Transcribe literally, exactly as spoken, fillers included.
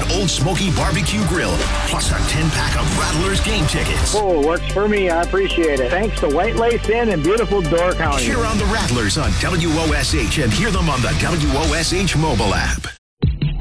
Old Smoky Barbecue Grill, plus a ten-pack of Rattlers game tickets. Oh, works for me. I appreciate it. Thanks to White Lace Inn in beautiful Door County. Cheer on the Rattlers on W O S H and hear them on the W O S H mobile app.